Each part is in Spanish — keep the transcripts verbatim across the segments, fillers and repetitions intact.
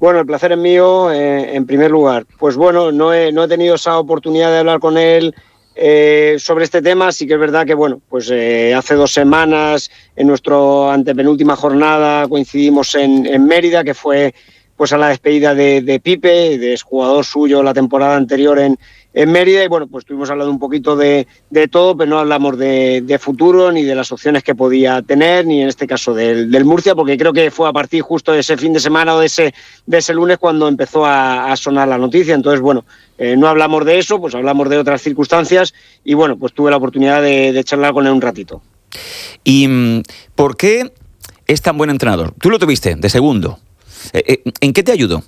Bueno, el placer es mío, eh, en primer lugar. Pues bueno, no he, no he tenido esa oportunidad de hablar con él eh, sobre este tema. Sí que es verdad que, bueno, pues eh, hace dos semanas, en nuestra antepenúltima jornada, coincidimos en, en Mérida, que fue pues a la despedida de, de Pipe, de exjugador suyo la temporada anterior en, en Mérida, y bueno, pues estuvimos hablando un poquito de, de todo, pero no hablamos de, de futuro, ni de las opciones que podía tener, ni en este caso del, del Murcia, porque creo que fue a partir justo de ese fin de semana o de ese, de ese lunes cuando empezó a, a sonar la noticia. Entonces, bueno, eh, no hablamos de eso, pues hablamos de otras circunstancias, y bueno, pues tuve la oportunidad de, de charlar con él un ratito. ¿Y por qué es tan buen entrenador? Tú lo tuviste de segundo. ¿En qué te ayudó?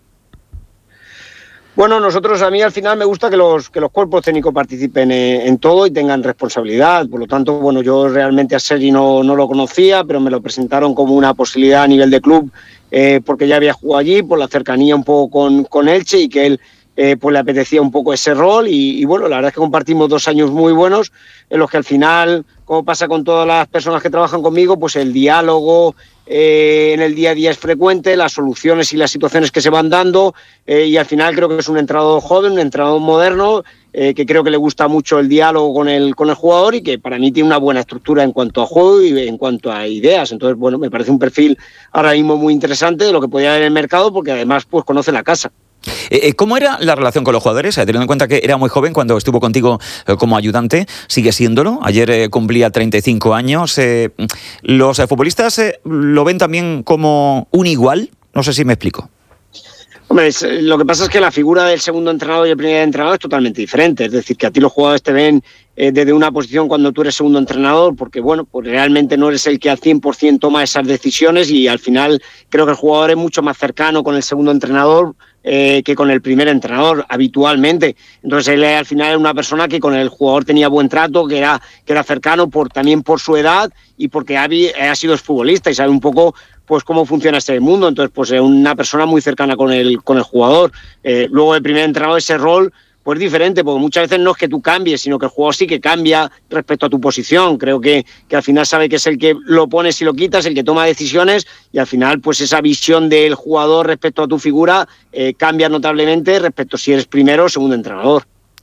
Bueno, nosotros, a mí al final me gusta que los, que los cuerpos técnicos participen en, en todo y tengan responsabilidad. Por lo tanto, bueno, yo realmente a Sergi no, no lo conocía, pero me lo presentaron como una posibilidad a nivel de club, eh, porque ya había jugado allí, por la cercanía un poco con, con Elche, y que él eh, pues le apetecía un poco ese rol. Y, y bueno, la verdad es que compartimos dos años muy buenos, en los que al final, como pasa con todas las personas que trabajan conmigo, pues el diálogo Eh, en el día a día es frecuente, las soluciones y las situaciones que se van dando, eh, y al final creo que es un entrenador joven, un entrenador moderno, eh, que creo que le gusta mucho el diálogo con el, con el jugador, y que para mí tiene una buena estructura en cuanto a juego y en cuanto a ideas. Entonces, bueno, me parece un perfil ahora mismo muy interesante de lo que podía haber en el mercado, porque además pues conoce la casa. Eh, ¿Cómo era la relación con los jugadores? Eh, teniendo en cuenta que era muy joven cuando estuvo contigo eh, como ayudante, ¿sigue siéndolo? Ayer eh, cumplía treinta y cinco años. Eh, ¿Los eh, futbolistas eh, lo ven también como un igual? No sé si me explico. Hombre, es, lo que pasa es que la figura del segundo entrenador y el primer entrenador es totalmente diferente. Es decir, que a ti los jugadores te ven eh, desde una posición cuando tú eres segundo entrenador, porque bueno, pues realmente no eres el que al cien por ciento toma esas decisiones, y al final creo que el jugador es mucho más cercano con el segundo entrenador eh, que con el primer entrenador habitualmente. Entonces él al final es una persona que con el jugador tenía buen trato, que era, que era cercano por, también por su edad, y porque ha, ha sido futbolista y sabe un poco pues cómo funciona este mundo. Entonces pues es una persona muy cercana con el, con el jugador. Eh, luego el primer entrenador, ese rol pues diferente, porque muchas veces no es que tú cambies, sino que el jugador sí que cambia respecto a tu posición. Creo que, que al final sabe que es el que lo pones y lo quitas, el que toma decisiones, y al final pues esa visión del jugador respecto a tu figura eh, cambia notablemente respecto si eres primero o segundo entrenador.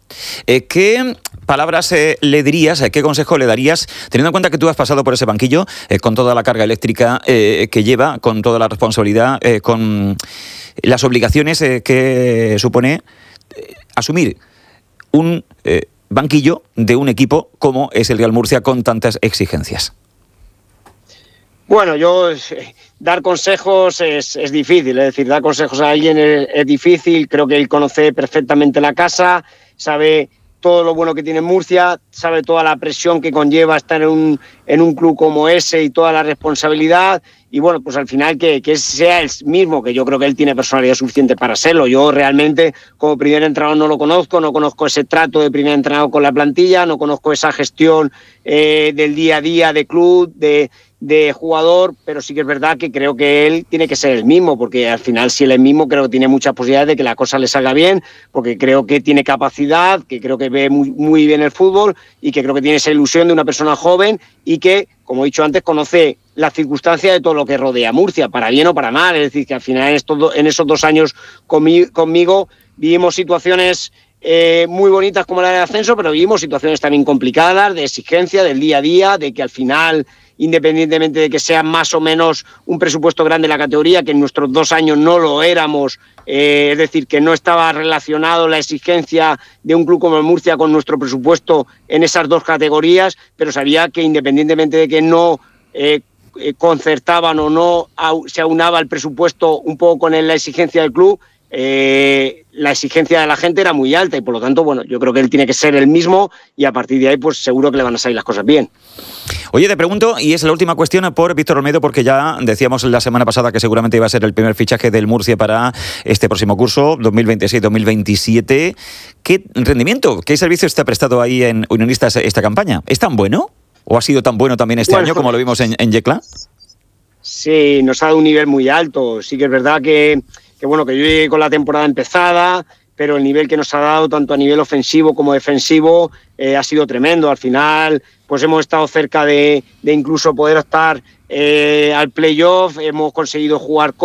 Eh, ¿Qué palabras eh, le dirías, eh, qué consejo le darías, teniendo en cuenta que tú has pasado por ese banquillo eh, con toda la carga eléctrica eh, que lleva, con toda la responsabilidad, eh, con las obligaciones eh, que supone eh, asumir un eh, banquillo de un equipo como es el Real Murcia con tantas exigencias? Bueno, yo eh, dar consejos es, es difícil, es decir, dar consejos a alguien es, es difícil. Creo que él conoce perfectamente la casa, sabe todo lo bueno que tiene Murcia, sabe toda la presión que conlleva estar en un, en un club como ese y toda la responsabilidad. Y bueno, pues al final que, que sea el mismo, que yo creo que él tiene personalidad suficiente para serlo. Yo realmente como primer entrenador no lo conozco, no conozco ese trato de primer entrenador con la plantilla, no conozco esa gestión eh, del día a día de club, de, de jugador, pero sí que es verdad que creo que él tiene que ser el mismo, porque al final si él es el mismo creo que tiene muchas posibilidades de que la cosa le salga bien, porque creo que tiene capacidad, que creo que ve muy, muy bien el fútbol, y que creo que tiene esa ilusión de una persona joven y que, como he dicho antes, conoce las circunstancias de todo lo que rodea a Murcia, para bien o para mal. Es decir, que al final en, estos, en esos dos años conmi- conmigo vivimos situaciones eh, muy bonitas como la del ascenso, pero vivimos situaciones también complicadas, de exigencia, del día a día, de que al final, independientemente de que sea más o menos un presupuesto grande la categoría, que en nuestros dos años no lo éramos, eh, es decir, que no estaba relacionado la exigencia de un club como el Murcia con nuestro presupuesto en esas dos categorías, pero sabía que independientemente de que no eh, concertaban o no se aunaba el presupuesto un poco con la exigencia del club, eh, la exigencia de la gente era muy alta, y por lo tanto, bueno, yo creo que él tiene que ser el mismo, y a partir de ahí pues seguro que le van a salir las cosas bien. Oye, te pregunto, y es la última cuestión por Víctor Olmedo, porque ya decíamos la semana pasada que seguramente iba a ser el primer fichaje del Murcia para este próximo curso, dos mil veintiséis dos mil veintisiete. ¿Qué rendimiento, qué servicio está prestado ahí en Unionistas esta campaña? ¿Es tan bueno? ¿O ha sido tan bueno también este bueno, año como lo vimos en, en Yecla? Sí, nos ha dado un nivel muy alto. Sí que es verdad que, que, bueno, que yo llegué con la temporada empezada, pero el nivel que nos ha dado tanto a nivel ofensivo como defensivo eh, ha sido tremendo. Al final pues hemos estado cerca de, de incluso poder estar eh, al playoff, hemos conseguido jugar con